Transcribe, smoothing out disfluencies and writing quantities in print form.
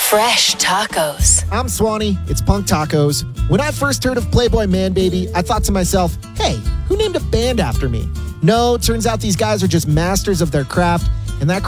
Fresh tacos. I'm Swanee. It's Punk Tacos. When I first heard of Playboy Man Baby, I thought to myself, hey, who named a band after me? No, turns out these guys are just masters of their craft, and that